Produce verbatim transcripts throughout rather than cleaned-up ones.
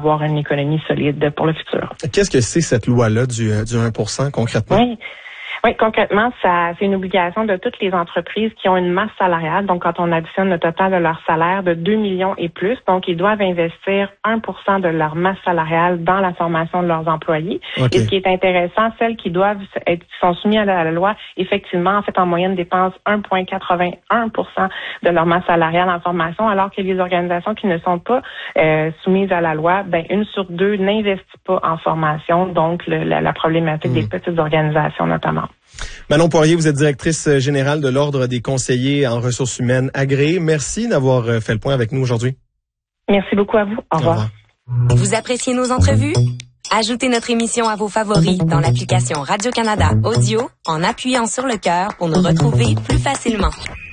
avoir une économie solide pour le futur. Qu'est-ce que c'est cette loi-là du, du un pour cent concrètement? Oui. Oui, concrètement, ça, c'est une obligation de toutes les entreprises qui ont une masse salariale. Donc, quand on additionne le total de leur salaire de deux millions et plus, donc ils doivent investir un pour cent de leur masse salariale dans la formation de leurs employés. Okay. Et ce qui est intéressant, celles qui doivent être, qui sont soumises à la, à la loi, effectivement, en fait, en moyenne, dépensent un virgule quatre-vingt-un pour cent de leur masse salariale en formation, alors que les organisations qui ne sont pas euh, soumises à la loi, ben une sur deux n'investit pas en formation. Donc, le, la, la problématique mmh. des petites organisations, notamment. Manon Poirier, vous êtes directrice générale de l'Ordre des conseillers en ressources humaines agréés. Merci d'avoir fait le point avec nous aujourd'hui. Merci beaucoup à vous. Au revoir. Au revoir. Vous appréciez nos entrevues? Ajoutez notre émission à vos favoris dans l'application Radio-Canada Audio en appuyant sur le cœur pour nous retrouver plus facilement.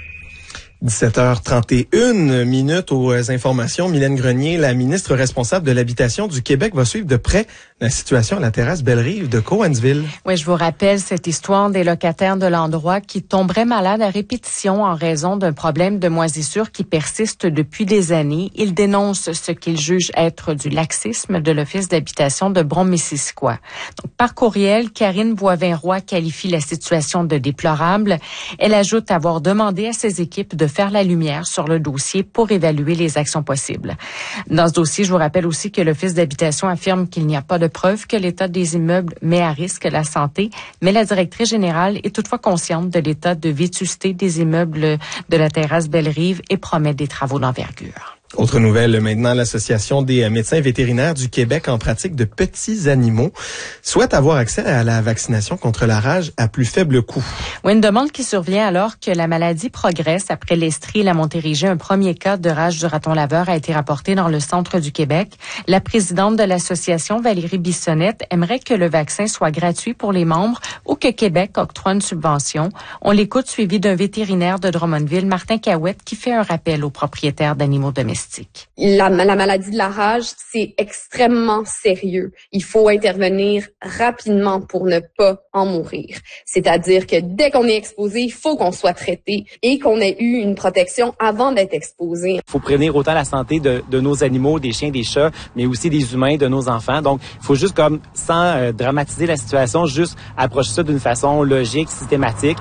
dix-sept heures trente et une minutes aux informations. Mylène Grenier, la ministre responsable de l'Habitation du Québec, va suivre de près la situation à la terrasse Belle-Rive de Cowansville. Oui, je vous rappelle cette histoire des locataires de l'endroit qui tomberaient malades à répétition en raison d'un problème de moisissure qui persiste depuis des années. Ils dénoncent ce qu'ils jugent être du laxisme de l'Office d'habitation de Brome-Missisquoi. Donc, par courriel, Karine Boivin-Roy qualifie la situation de déplorable. Elle ajoute avoir demandé à ses équipes de faire la lumière sur le dossier pour évaluer les actions possibles. Dans ce dossier, je vous rappelle aussi que l'Office d'habitation affirme qu'il n'y a pas de preuve que l'état des immeubles met à risque la santé, mais la directrice générale est toutefois consciente de l'état de vétusté des immeubles de la terrasse Belle-Rive et promet des travaux d'envergure. Autre nouvelle maintenant, l'Association des médecins vétérinaires du Québec en pratique de petits animaux souhaite avoir accès à la vaccination contre la rage à plus faible coût. Oui, une demande qui survient alors que la maladie progresse. Après l'Estrie et la Montérégie, un premier cas de rage du raton laveur a été rapporté dans le centre du Québec. La présidente de l'association, Valérie Bissonnette, aimerait que le vaccin soit gratuit pour les membres ou que Québec octroie une subvention. On l'écoute suivi d'un vétérinaire de Drummondville, Martin Cahouette, qui fait un rappel aux propriétaires d'animaux domestiques. La, la maladie de la rage, c'est extrêmement sérieux. Il faut intervenir rapidement pour ne pas en mourir. C'est-à-dire que dès qu'on est exposé, il faut qu'on soit traité et qu'on ait eu une protection avant d'être exposé. Il faut prévenir autant la santé de, de nos animaux, des chiens, des chats, mais aussi des humains, de nos enfants. Donc, il faut juste comme, sans euh, dramatiser la situation, juste approcher ça d'une façon logique, systématique.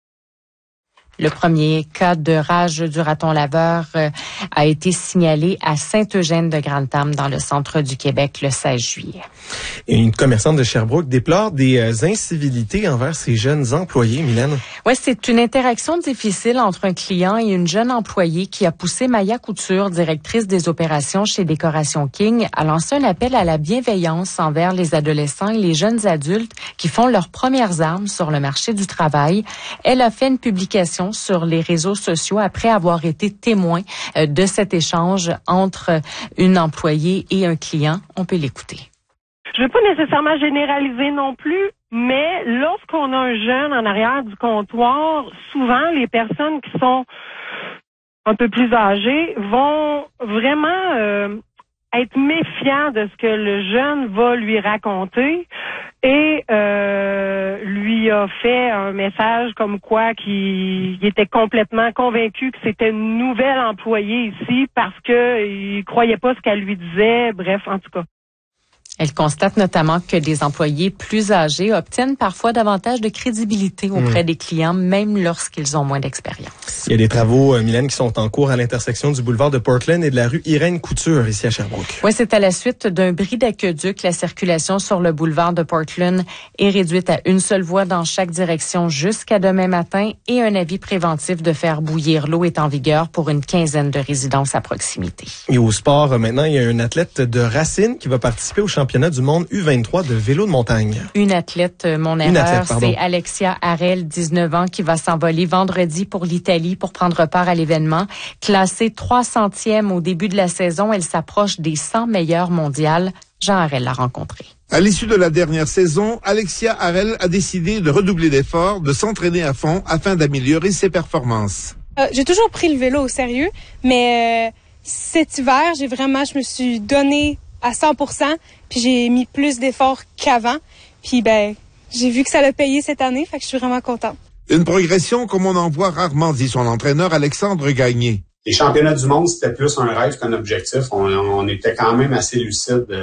Le premier cas de rage du raton laveur euh, a été signalé à Saint-Eugène-de-Grantham dans le centre du Québec le seize juillet. Et une commerçante de Sherbrooke déplore des euh, incivilités envers ses jeunes employés, Mylène. Oui, c'est une interaction difficile entre un client et une jeune employée qui a poussé Maya Couture, directrice des opérations chez Décoration King, à lancer un appel à la bienveillance envers les adolescents et les jeunes adultes qui font leurs premières armes sur le marché du travail. Elle a fait une publication sur les réseaux sociaux après avoir été témoin de cet échange entre une employée et un client. On peut l'écouter. Je ne veux pas nécessairement généraliser non plus, mais lorsqu'on a un jeune en arrière du comptoir, souvent les personnes qui sont un peu plus âgées vont vraiment euh, être méfiants de ce que le jeune va lui raconter et euh, lui a fait un message comme quoi qu'il était complètement convaincu que c'était une nouvelle employée ici parce que il croyait pas ce qu'elle lui disait. Bref, en tout cas. Elle constate notamment que des employés plus âgés obtiennent parfois davantage de crédibilité auprès mmh. des clients, même lorsqu'ils ont moins d'expérience. Il y a des travaux, euh, Mylène, qui sont en cours à l'intersection du boulevard de Portland et de la rue Irène Couture, ici à Sherbrooke. Oui, c'est à la suite d'un bris d'aqueduc. La circulation sur le boulevard de Portland est réduite à une seule voie dans chaque direction jusqu'à demain matin et un avis préventif de faire bouillir l'eau est en vigueur pour une quinzaine de résidences à proximité. Et au sport, euh, maintenant, il y a un athlète de Racine qui va participer au championnat du monde U vingt-trois de vélo de montagne. Une athlète, mon Une erreur, athlète, c'est Alexia Harel, dix-neuf ans, qui va s'envoler vendredi pour l'Italie pour prendre part à l'événement. Classée trois centième au début de la saison, elle s'approche des cent meilleures mondiales. Jean Harel l'a rencontrée. À l'issue de la dernière saison, Alexia Harel a décidé de redoubler d'efforts, de s'entraîner à fond afin d'améliorer ses performances. Euh, j'ai toujours pris le vélo au sérieux, mais euh, cet hiver, j'ai vraiment, je me suis donné à cent pour cent, puis j'ai mis plus d'efforts qu'avant. Puis ben, j'ai vu que ça l'a payé cette année, fait que je suis vraiment contente. Une progression comme on en voit rarement, dit son entraîneur Alexandre Gagné. Les championnats du monde, c'était plus un rêve qu'un objectif. On, on était quand même assez lucide